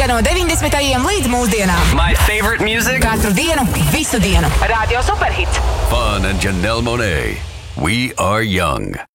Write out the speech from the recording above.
no 90. līdz mūsdienām. My favorite music. Katru dienu, visu dienu. Radio Superhits. Fun and Janelle Monáe. We are young.